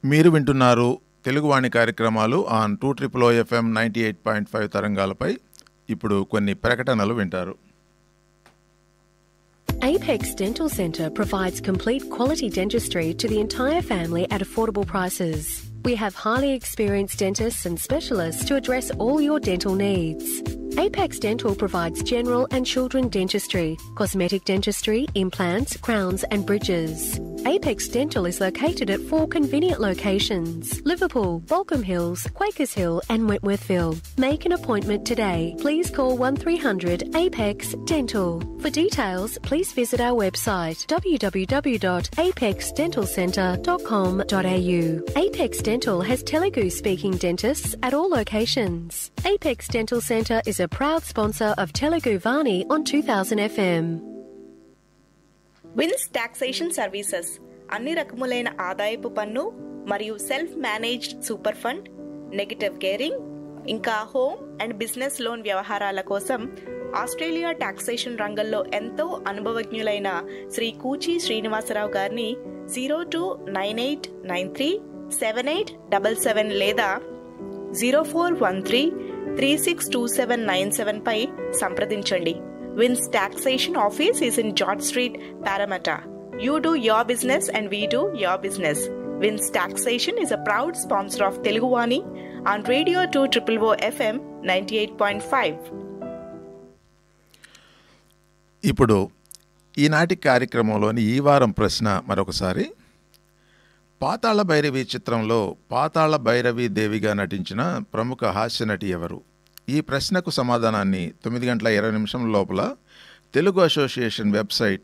మీరు వింటున్నారు తెలుగువాణి కార్యక్రమాలు ఆన్ 2 FM 98.5 తరంగాలపై. ఇప్పుడు కొన్ని ప్రకటనలు వింటారు. Apex Dental Centre provides complete quality dentistry to the entire family at affordable prices. We have highly experienced dentists and specialists to address all your dental needs. Apex Dental provides general and children dentistry, cosmetic dentistry, implants, crowns and bridges. Apex Dental is located at 4 convenient locations: Liverpool, Balcombe Hills, Quakers Hill and Wentworthville. Make an appointment today. Please call 1300 Apex Dental. For details, please visit our website www.apexdentalcentre.com.au. Apex Dental has Telugu speaking dentists at all locations. Apex Dental Centre is a proud sponsor of Telugu Vani on 2000 FM. Wins taxation services అన్ని రకములైన ఆదాయపు పన్ను మరియు self managed super fund, negative gearing, ఇంకా home and business loan వ్యవహారాల కోసం Australia taxation రంగంలో ఎంతో అనుభవజ్ఞులైన శ్రీ కూచి శ్రీనివాసరావు గారిని 0298937877 లేదా 0413362797 పై సంప్రదించండి. Wins Taxation Office is in George Street, Parramatta. You do your business and we do your business. Wins Taxation is a proud sponsor of Telugu Vani on Radio 2 FM 98.5. ఇప్పుడు ఈనాటి కార్యక్రమంలోని ఈ వారం ప్రశ్న మరొకసారి. పాతాళ భైరవి చిత్రంలో పాతాళ భైరవి దేవిగా నటించిన ప్రముఖ హాస్య నటి ఎవరు? ఈ ప్రశ్నకు సమాధానాన్ని 9:20 లోపల తెలుగు అసోసియేషన్ వెబ్సైట్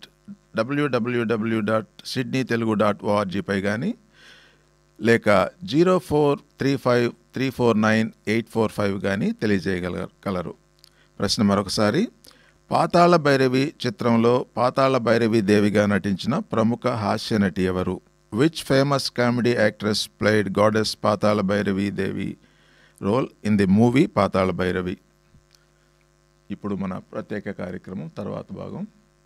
www.sydneytelugu.org పై కానీ లేక 0435349845 కానీ తెలియజేయగలరు. ప్రశ్న మరొకసారి. పాతాళ భైరవి చిత్రంలో పాతాళ భైరవి దేవిగా నటించిన ప్రముఖ హాస్య నటి ఎవరు? Which famous comedy actress played goddess Patala Bhairavi Devi role in the movie పాతాళ భైరవి? ఇప్పుడు మన ప్రత్యేక కార్యక్రమం తర్వాత భాగం.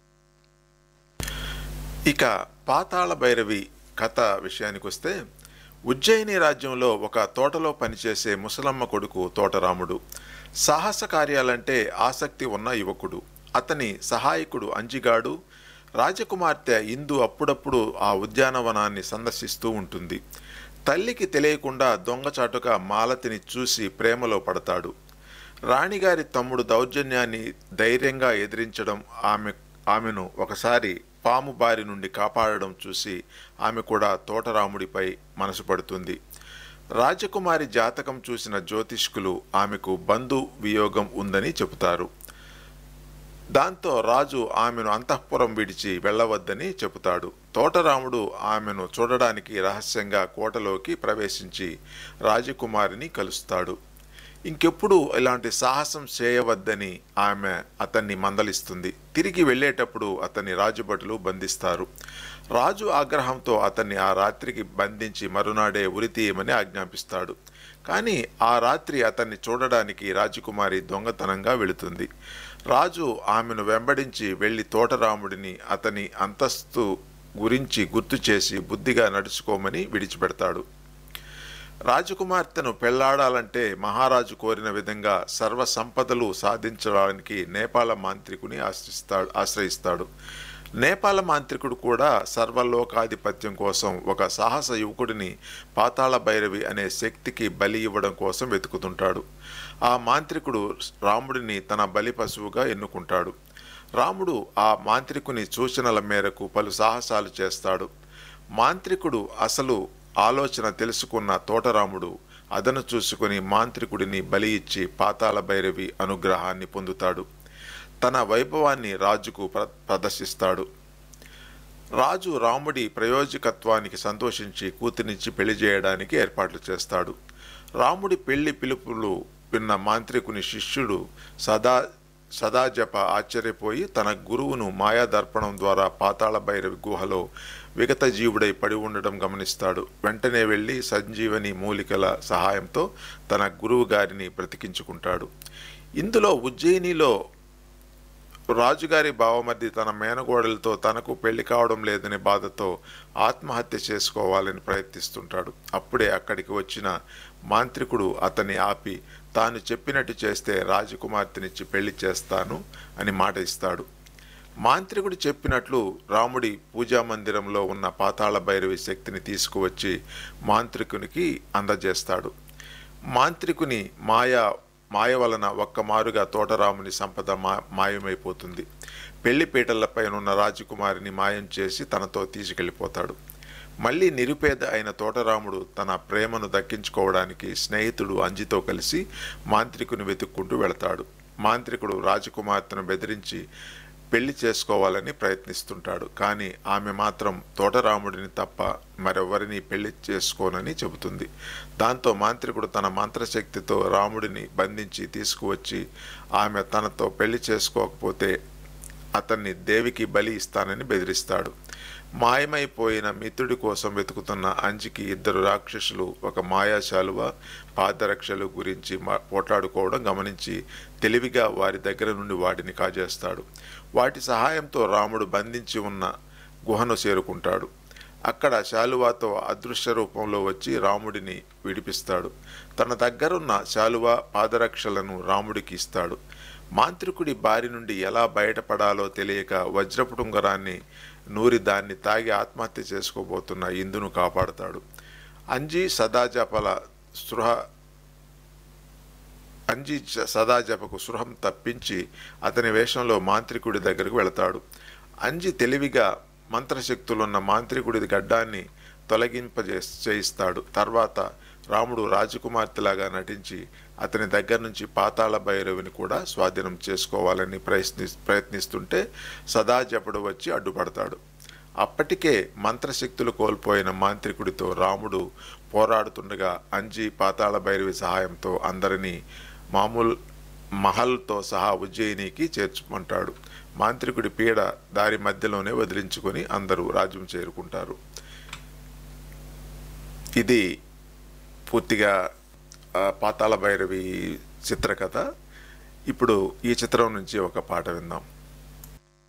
ఇక పాతాళ భైరవి కథ విషయానికి వస్తే, ఉజ్జయిని రాజ్యంలో ఒక తోటలో పనిచేసే ముసలమ్మ కొడుకు తోటరాముడు సాహస కార్యాలంటే ఆసక్తి ఉన్న యువకుడు. అతని సహాయకుడు అంజిగాడు. రాజకుమార్తె ఇందు అప్పుడప్పుడు ఆ ఉద్యానవనాన్ని సందర్శిస్తూ ఉంటుంది. తల్లికి తెలియకుండా దొంగచాటుగా మాలతిని చూసి ప్రేమలో పడతాడు. రాణిగారి తమ్ముడు దౌర్జన్యాన్ని ధైర్యంగా ఎదిరించడం, ఆమెను ఒకసారి పాము బారి నుండి కాపాడడం చూసి ఆమె కూడా తోటరాముడిపై మనసు పడుతుంది. రాజకుమారి జాతకం చూసిన జ్యోతిష్కులు ఆమెకు బంధు వియోగం ఉందని చెబుతారు. దాంతో రాజు ఆమెను అంతఃపురం విడిచి వెళ్ళవద్దని చెబుతాడు. తోటరాముడు ఆమెను చూడడానికి రహస్యంగా కోటలోకి ప్రవేశించి రాజకుమారిని కలుస్తాడు. ఇంకెప్పుడు ఇలాంటి సాహసం చేయవద్దని ఆమె అతన్ని మందలిస్తుంది. తిరిగి వెళ్ళేటప్పుడు అతన్ని రాజభటులు బంధిస్తారు. రాజు ఆగ్రహంతో అతన్ని ఆ రాత్రికి బంధించి మరునాడే ఉరితీయమని ఆజ్ఞాపిస్తాడు. కానీ ఆ రాత్రి అతన్ని చూడడానికి రాజకుమారి దొంగతనంగా వెళుతుంది. రాజు ఆమెను వెంబడించి వెళ్ళి తోటరాముడిని అతని అంతస్తు గురించి గుర్తు చేసి బుద్ధిగా నడుచుకోమని విడిచిపెడతాడు. రాజకుమార్తెను పెళ్లాడాలంటే మహారాజు కోరిన విధంగా సర్వ సంపదలు సాధించడానికి నేపాల మాంత్రికుని ఆశ్రయిస్తాడు. నేపాల మాంత్రికుడు కూడా సర్వలోకాధిపత్యం కోసం ఒక సాహస యువకుడిని పాతాళ భైరవి అనే శక్తికి బలి ఇవ్వడం కోసం వెతుకుతుంటాడు. ఆ మాంత్రికుడు రాముడిని తన బలి పశువుగా ఎన్నుకుంటాడు. రాముడు ఆ మాంత్రికుని సూచనల మేరకు పలు సాహసాలు చేస్తాడు. మాంత్రికుడు అసలు ఆలోచన తెలుసుకున్న తోటరాముడు అదను చూసుకుని మాంత్రికుడిని బలి ఇచ్చి పాతాళ భైరవి అనుగ్రహాన్ని పొందుతాడు. తన వైభవాన్ని రాజుకు ప్రదర్శిస్తాడు. రాజు రాముడి ప్రయోజకత్వానికి సంతోషించి కూతురినిచ్చి పెళ్లి చేయడానికి ఏర్పాట్లు చేస్తాడు. రాముడి పెళ్లి పిలుపులు విన్న మాంత్రికుని శిష్యుడు సదాజప ఆశ్చర్యపోయి తన గురువును మాయాదర్పణం ద్వారా పాతాళ భైరవి గుహలో విగత జీవుడై పడి ఉండడం గమనిస్తాడు. వెంటనే వెళ్ళి సంజీవని మూలికల సహాయంతో తన గురువు గారిని బ్రతికించుకుంటాడు. ఇందులో ఉజ్జయినిలో రాజుగారి బావమరిది తన మేనగోడలతో తనకు పెళ్లి కావడం లేదనే బాధతో ఆత్మహత్య చేసుకోవాలని ప్రయత్నిస్తుంటాడు. అప్పుడే అక్కడికి వచ్చిన మాంత్రికుడు అతన్ని ఆపి తాను చెప్పినట్టు చేస్తే రాజకుమార్తెనిచ్చి పెళ్లి చేస్తాను అని మాట ఇస్తాడు. మాంత్రికుడు చెప్పినట్లు రాముడి పూజా మందిరంలో ఉన్న పాతాళ భైరవి శక్తిని తీసుకువచ్చి మాంత్రికునికి అందజేస్తాడు. మాంత్రికుని మాయ వలన ఒక్కమారుగా తోటరాముని సంపద మాయమైపోతుంది. పెళ్లి పీటలపైనున్న రాజకుమారిని మాయం చేసి తనతో తీసుకెళ్లిపోతాడు. మళ్ళీ నిరుపేద అయిన తోటరాముడు తన ప్రేమను దక్కించుకోవడానికి స్నేహితుడు అంజితో కలిసి మాంత్రికుని వెతుక్కుంటూ వెళతాడు. మాంత్రికుడు రాజకుమార్తెను బెదిరించి పెళ్లి చేసుకోవాలని ప్రయత్నిస్తుంటాడు. కానీ ఆమె మాత్రం తోటరాముడిని తప్ప మరెవరిని పెళ్లి చేసుకోనని చెబుతుంది. దాంతో మాంత్రికుడు తన మంత్రశక్తితో రాముడిని బంధించి తీసుకువచ్చి ఆమె తనతో పెళ్లి చేసుకోకపోతే అతన్ని దేవికి బలి ఇస్తానని బెదిరిస్తాడు. మాయమైపోయిన మిత్రుడి కోసం వెతుకుతున్న అంజికి ఇద్దరు రాక్షసులు ఒక మాయాశాలువ పాదరక్షలు గురించి పోట్లాడుకోవడం గమనించి తెలివిగా వారి దగ్గర నుండి వాటిని కాజేస్తాడు. వాటి సహాయంతో రాముడు బంధించి ఉన్న గుహను చేరుకుంటాడు. అక్కడ శాలువాతో అదృశ్య రూపంలో వచ్చి రాముడిని విడిపిస్తాడు. తన దగ్గరున్న శాలువ పాదరక్షలను రాముడికి ఇస్తాడు. మాంత్రికుడి బారి నుండి ఎలా బయటపడాలో తెలియక వజ్రపుటుంగరాన్ని నూరి దాన్ని తాగి ఆత్మహత్య చేసుకోబోతున్న ఇందును కాపాడుతాడు. అంజి సదాజపకు స్పృహం తప్పించి అతని వేషంలో మాంత్రికుడి దగ్గరకు వెళతాడు. అంజి తెలివిగా మంత్రశక్తులున్న మాంత్రికుడి గడ్డాన్ని చేయిస్తాడు. తర్వాత రాముడు రాజకుమార్తెలాగా నటించి అతని దగ్గర నుంచి పాతాళ భైరవిని కూడా స్వాధీనం చేసుకోవాలని ప్రయత్నిస్తుంటే సదాజపుడు వచ్చి అడ్డుపడతాడు. అప్పటికే మంత్రశక్తులు కోల్పోయిన మాంత్రికుడితో రాముడు పోరాడుతుండగా అంజి పాతాళ భైరవి సహాయంతో అందరినీ మహల్తో సహా ఉజ్జయినికి చేర్చుకుంటాడు. మాంత్రికుడి పీడ దారి మధ్యలోనే వదిలించుకొని అందరూ రాజ్యం చేరుకుంటారు. ఇది పూర్తిగా పాతాళ భైరవి చిత్రకథ. ఇప్పుడు ఈ చిత్రం నుంచి ఒక పాట విందాం.